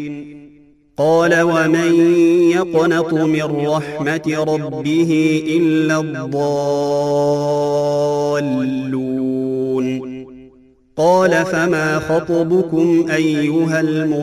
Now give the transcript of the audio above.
قال ومن يقنط من رحمة ربه إلا الضالون قال فما خطبكم أيها